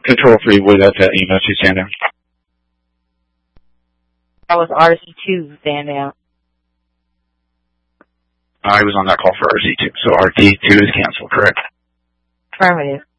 Control 3, where that's at, email to stand down. That was RC2, stand down. I was on that call for RC2, so RT2 is canceled, correct? Affirmative.